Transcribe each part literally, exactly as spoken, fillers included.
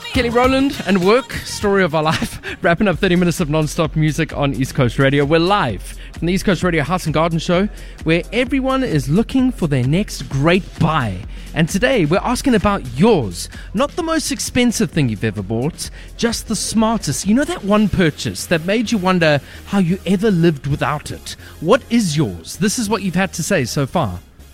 Kelly Rowland and Work, story of our life. Wrapping up thirty minutes of non-stop music on East Coast Radio. We're live from the East Coast Radio House and Garden Show, where everyone is looking for their next great buy. And today we're asking about yours. Not the most expensive thing you've ever bought, just the smartest. You know, that one purchase that made you wonder how you ever lived without it. What is yours? This is what you've had to say so far.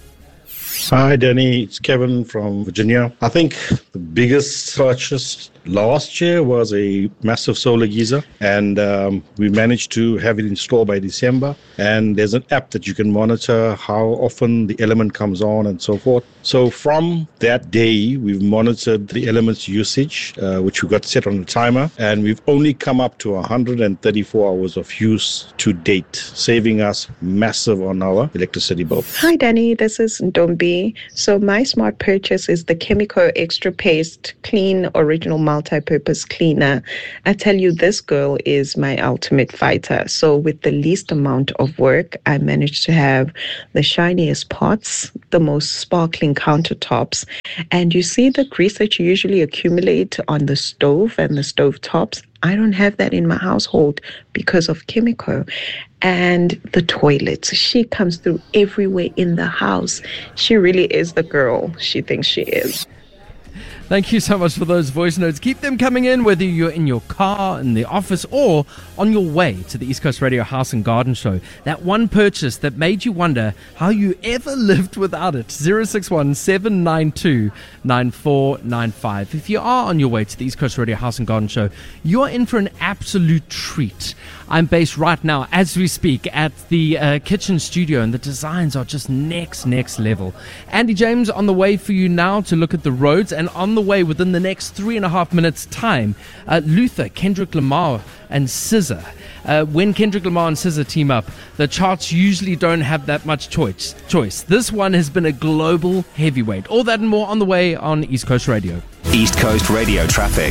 Hi, Danny. It's Kevin from Virginia. I think the biggest purchase last year was a massive solar geyser, and um, we managed to have it installed by December. And there's an app that you can monitor how often the element comes on and so forth. So from that day, we've monitored the element's usage, uh, which we got set on a timer, and we've only come up to one hundred thirty-four hours of use to date, saving us massive on our electricity bill. Hi, Danny. This is Ndombi. So my smart purchase is the Chemico Extra Paste Clean Original Multi-Purpose Cleaner. I tell you, this girl is my ultimate fighter. So with the least amount of work, I managed to have the shiniest pots, the most sparkling countertops, and you see the grease that you usually accumulate on the stove and the stove tops. I don't have that in my household because of Chemico. And the toilets, she comes through everywhere in the house. She really is the girl she thinks she is. Thank you so much for those voice notes. Keep them coming in, whether you're in your car, in the office, or on your way to the East Coast Radio House and Garden Show. That one purchase that made you wonder how you ever lived without it. zero six one, seven nine two, nine four nine five. If you are on your way to the East Coast Radio House and Garden Show, you're in for an absolute treat. I'm based right now, as we speak, at the uh, kitchen studio, and the designs are just next, next level. Andy James on the way for you now to look at the roads, and on the way within the next three and a half minutes' time, uh, Luther, Kendrick Lamar, and S Z A. Uh, when Kendrick Lamar and S Z A team up, the charts usually don't have that much choice. Choice. This one has been a global heavyweight. All that and more on the way on East Coast Radio. East Coast Radio traffic.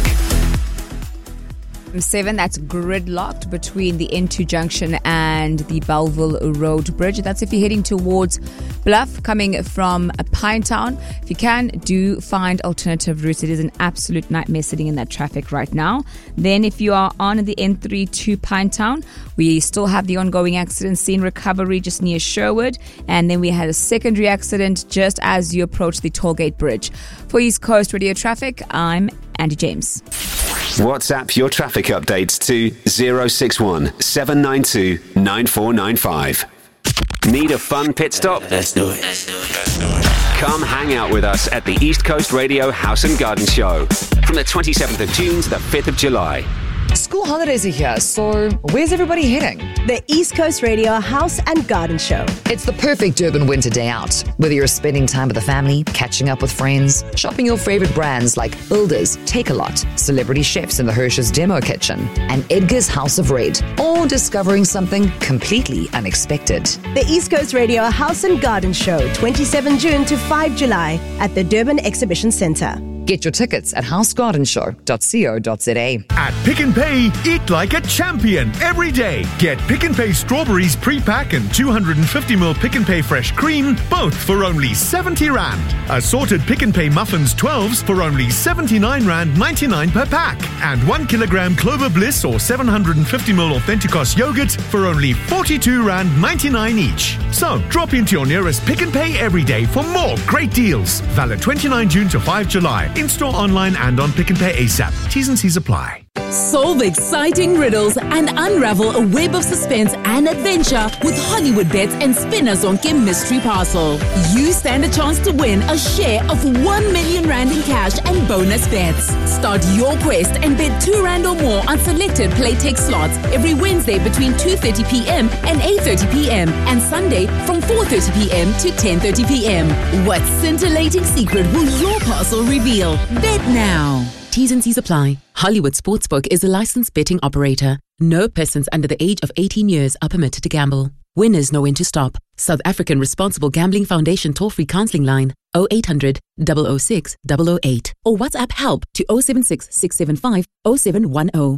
seven, that's gridlocked between the N two junction and the Belleville Road Bridge. That's if you're heading towards Bluff, coming from Pinetown. If you can, do find alternative routes. It is an absolute nightmare sitting in that traffic right now. Then if you are on the N three to Pinetown, we still have the ongoing accident scene recovery just near Sherwood. And then we had a secondary accident just as you approach the Tollgate Bridge. For East Coast Radio Traffic, I'm Andy James. WhatsApp your traffic updates to zero six one, seven nine two, nine four nine five. Need a fun pit stop? Let's do it. Let's do it. Let's do it. Come hang out with us at the East Coast Radio House and Garden Show from the twenty-seventh of June to the fifth of July. School holidays are here, so where's everybody heading? The East Coast Radio House and Garden Show. It's the perfect Durban winter day out. Whether you're spending time with the family, catching up with friends, shopping your favorite brands like Builders, Take-A-Lot, Celebrity Chefs in the Hirsch's Demo Kitchen, and Edgar's House of Red, or discovering something completely unexpected. The East Coast Radio House and Garden Show, twenty-seventh of June to fifth of July at the Durban Exhibition Centre. Get your tickets at house garden show dot co dot za. At Pick n Pay, eat like a champion every day. Get Pick n Pay strawberries pre-pack and two hundred fifty milliliters Pick n Pay fresh cream, both for only seventy rand. Assorted Pick n Pay muffins twelves for only seventy-nine rand ninety-nine per pack. And one kilogram Clover Bliss or seven hundred fifty milliliters Authenticos yogurt for only forty-two rand ninety-nine each. So drop into your nearest Pick n Pay every day for more great deals. Valid twenty-ninth of June to fifth of July. In-store, online, and on Pick n Pay ASAP. T's and C's apply. Solve exciting riddles and unravel a web of suspense and adventure with Hollywood Bets and Spinner Zonke Mystery Parcel. You stand a chance to win a share of one million rand in cash and bonus bets. Start your quest and bet two rand or more on selected Playtech slots every Wednesday between two thirty p.m. and eight thirty p.m. and Sunday from four thirty p.m. to ten thirty p.m. What scintillating secret will your parcel reveal? Bet now. T's and C's apply. Hollywood Sportsbook is a licensed betting operator. No persons under the age of eighteen years are permitted to gamble. Winners know when to stop. South African Responsible Gambling Foundation toll-free counseling line oh eight hundred, double oh six, double oh eight or WhatsApp help to oh seven six, six seven five, oh seven one oh.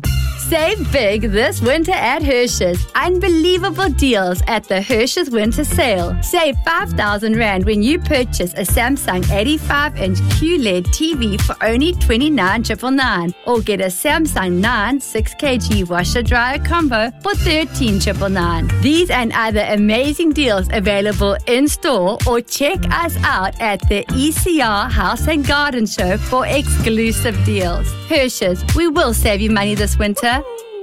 Save big this winter at Hershey's. Unbelievable deals at the Hershey's Winter Sale. Save five thousand rand when you purchase a Samsung eighty-five inch Q L E D T V for only twenty-nine thousand nine hundred ninety-nine, or get a Samsung nine six kilogram washer dryer combo for thirteen thousand nine hundred ninety-nine. These and other amazing deals available in store, or check us out at the E C R House and Garden Show for exclusive deals. Hershey's, we will save you money this winter.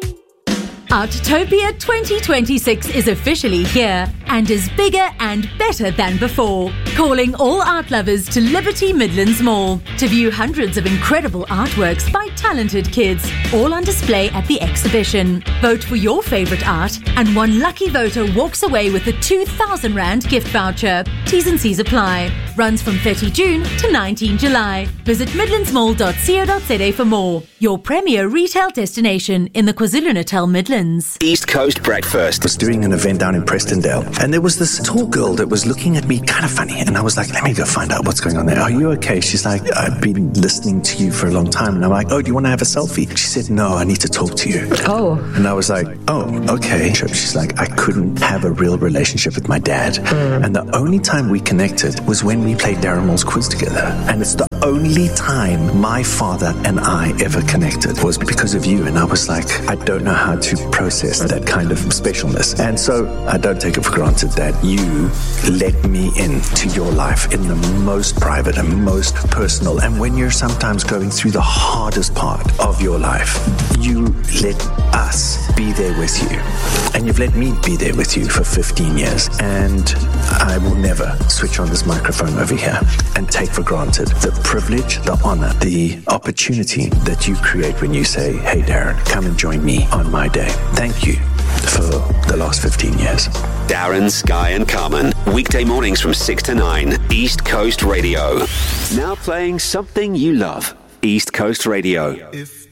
Artopia twenty twenty-six is officially here and is bigger and better than before. Calling all art lovers to Liberty Midlands Mall to view hundreds of incredible artworks by talented kids, all on display at the exhibition. Vote for your favourite art and one lucky voter walks away with a two thousand rand gift voucher. T's and C's apply. Runs from thirty June to nineteen July. Visit midlands mall dot co dot za for more. Your premier retail destination in the KwaZulu-Natal Midlands. East Coast Breakfast. I was doing an event down in Prestondale, and there was this tall girl that was looking at me kind of funny, and I was like, let me go find out what's going on there. Are you okay? She's like, I've been listening to you for a long time. And I'm like, oh, do you want to have a selfie? She said, no, I need to talk to you. Oh. And I was like, oh, okay. She's like, I couldn't have a real relationship with my dad. Mm. And the only time we connected was when we played Darren Moore's quiz together. And it's the only time my father and I ever connected was because of you. And I was like, I don't know how to process that kind of specialness. And so I don't take it for granted that you let me into your life in the most private and most personal. And when you're sometimes going through the hardest part of your life, you let us be there with you. And you've let me be there with you for fifteen years. And I will never switch on this microphone over here and take for granted the privilege, the honor, the opportunity that you create when you say, hey, Darren, come and join me on my day. Thank you for the last fifteen years. Darren, Sky and Carmen. Weekday mornings from six to nine. East Coast Radio. Now playing something you love. East Coast Radio. If